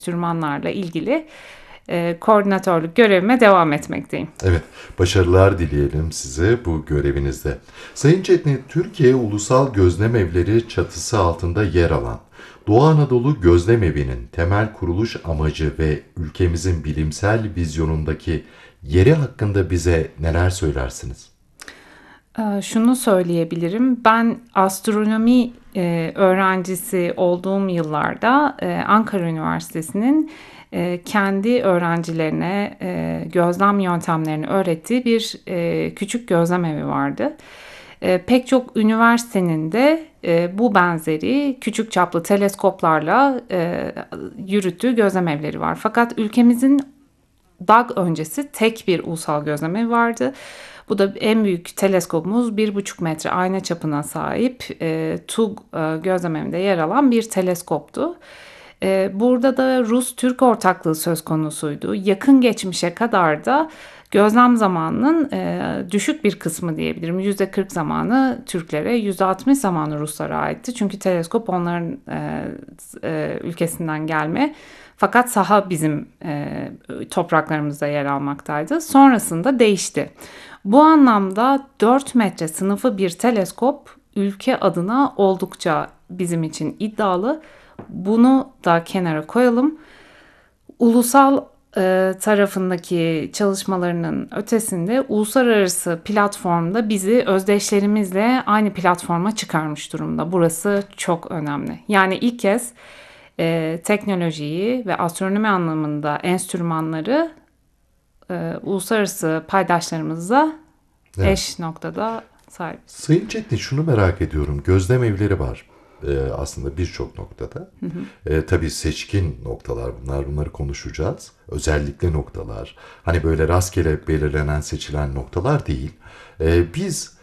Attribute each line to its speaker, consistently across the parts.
Speaker 1: enstrümanlarla ilgili koordinatörlük görevime devam etmekteyim.
Speaker 2: Evet, başarılar dileyelim size bu görevinizde. Sayın Çetin, Türkiye Ulusal Gözlem Evleri çatısı altında yer alan Doğu Anadolu Gözlem Evi'nin temel kuruluş amacı ve ülkemizin bilimsel vizyonundaki yeri hakkında bize neler söylersiniz?
Speaker 1: Şunu söyleyebilirim. Ben astronomi öğrencisi olduğum yıllarda Ankara Üniversitesi'nin kendi öğrencilerine gözlem yöntemlerini öğrettiği bir küçük gözlem evi vardı. Pek çok üniversitenin de bu benzeri küçük çaplı teleskoplarla yürüttüğü gözlem evleri var. Fakat ülkemizin DAG öncesi tek bir ulusal gözlem evi vardı. Bu da en büyük teleskopumuz 1,5 metre ayna çapına sahip TUG gözlemevinde yer alan bir teleskoptu. Burada da Rus-Türk ortaklığı söz konusuydu. Yakın geçmişe kadar da gözlem zamanının düşük bir kısmı diyebilirim. %40 zamanı Türklere, %60 zamanı Ruslara aitti. Çünkü teleskop onların ülkesinden gelme. Fakat saha bizim topraklarımızda yer almaktaydı. Sonrasında değişti. Bu anlamda 4 metre sınıfı bir teleskop ülke adına oldukça bizim için iddialı. Bunu da kenara koyalım. Ulusal tarafındaki çalışmalarının ötesinde uluslararası platformda bizi özdeşlerimizle aynı platforma çıkarmış durumda. Burası çok önemli. Yani ilk kez teknolojiyi ve astronomi anlamında enstrümanları uluslararası paydaşlarımızla eş noktada sahibiz.
Speaker 2: Sayın Çetin, şunu merak ediyorum. Gözlem evleri var. Aslında birçok noktada. Tabii seçkin noktalar bunlar. Bunları konuşacağız. Özellikle noktalar. Hani böyle rastgele belirlenen seçilen noktalar değil. Biz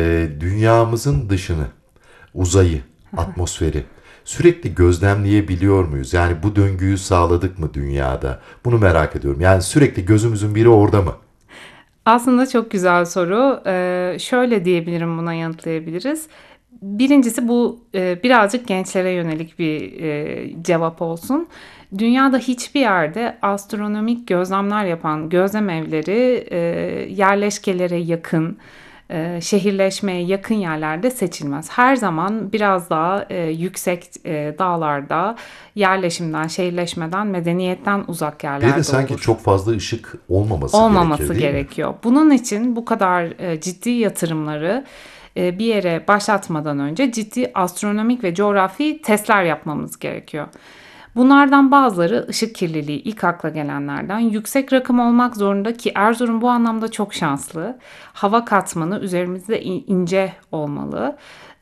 Speaker 2: dünyamızın dışını, uzayı, atmosferi sürekli gözlemleyebiliyor muyuz? Yani bu döngüyü sağladık mı dünyada? Bunu merak ediyorum. Yani sürekli gözümüzün biri orada mı?
Speaker 1: Aslında çok güzel soru. Şöyle diyebilirim, buna yanıtlayabiliriz. Birincisi bu birazcık gençlere yönelik bir cevap olsun. Dünyada hiçbir yerde astronomik gözlemler yapan gözlem evleri yerleşkelere yakın, şehirleşmeye yakın yerlerde seçilmez. Her zaman biraz daha yüksek dağlarda, yerleşimden, şehirleşmeden, medeniyetten uzak
Speaker 2: Bir de
Speaker 1: yerlerde
Speaker 2: sanki
Speaker 1: olur.
Speaker 2: çok fazla ışık olmaması gerekir, değil mi?
Speaker 1: Gerekiyor. Bunun için bu kadar ciddi yatırımları bir yere başlatmadan önce ciddi astronomik ve coğrafi testler yapmamız gerekiyor. Bunlardan bazıları ışık kirliliği, ilk akla gelenlerden. Yüksek rakım olmak zorunda ki Erzurum bu anlamda çok şanslı. Hava katmanı üzerimizde ince olmalı.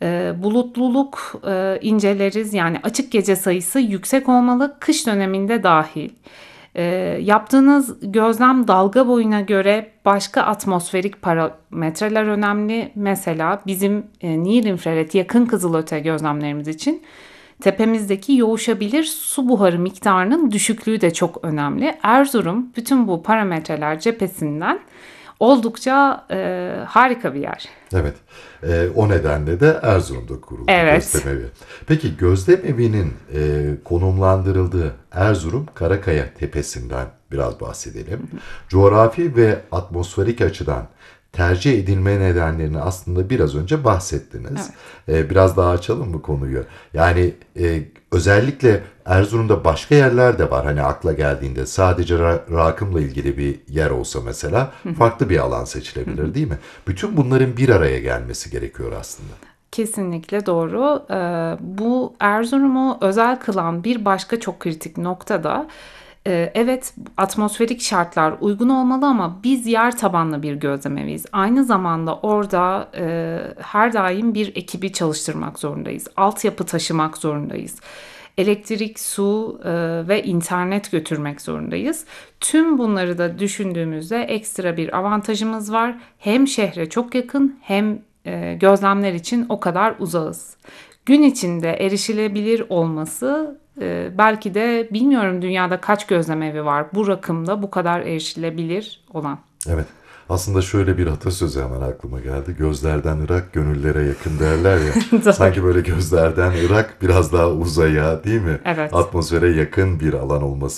Speaker 1: Bulutluluk inceleriz, yani açık gece sayısı yüksek olmalı, kış döneminde dahil. Yaptığınız gözlem dalga boyuna göre başka atmosferik parametreler önemli. Mesela bizim near infrared yakın kızılöte gözlemlerimiz için tepemizdeki yoğuşabilir su buharı miktarının düşüklüğü de çok önemli. Erzurum bütün bu parametreler cephesinden oldukça harika bir yer.
Speaker 2: Evet. O nedenle de Erzurum'da kuruldu
Speaker 1: Evet.
Speaker 2: Gözlem Evi. Peki Gözlem Evi'nin konumlandırıldığı Erzurum Karakaya Tepesi'nden biraz bahsedelim. Coğrafi ve atmosferik açıdan tercih edilme nedenlerini aslında biraz önce bahsettiniz. Biraz daha açalım mı konuyu? Yani özellikle Erzurum'da başka yerler de var. Hani akla geldiğinde sadece rakımla ilgili bir yer olsa mesela farklı bir alan seçilebilir, değil mi? Bütün bunların bir araya gelmesi gerekiyor aslında.
Speaker 1: Kesinlikle doğru. Bu Erzurum'u özel kılan bir başka çok kritik nokta da evet, atmosferik şartlar uygun olmalı ama biz yer tabanlı bir gözlemeviyiz. Aynı zamanda orada her daim bir ekibi çalıştırmak zorundayız. Altyapı taşımak zorundayız. Elektrik, su ve internet götürmek zorundayız. Tüm bunları da düşündüğümüzde ekstra bir avantajımız var. Hem şehre çok yakın hem gözlemler için o kadar uzağız. Gün içinde erişilebilir olması belki de, bilmiyorum dünyada kaç gözlem evi var bu rakımda bu kadar erişilebilir olan.
Speaker 2: Evet. Aslında şöyle bir atasözü hemen aklıma geldi. Gözlerden ırak, gönüllere yakın derler ya.
Speaker 1: Doğru.
Speaker 2: Sanki böyle gözlerden ırak biraz daha uzaya, değil mi?
Speaker 1: Evet.
Speaker 2: Atmosfere yakın bir alan olması